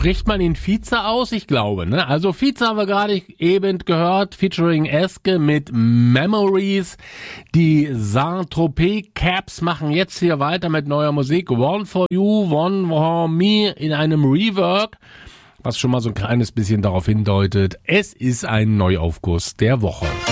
Spricht man ihn Vize aus? Ich glaube, ne? Also Vize haben wir gerade eben gehört, featuring Eske mit Memories. Die Saint-Tropez Caps machen jetzt hier weiter mit neuer Musik. One for You, One for Me in einem Rework, was schon mal so ein kleines bisschen darauf hindeutet, es ist ein Neuaufguss der Woche.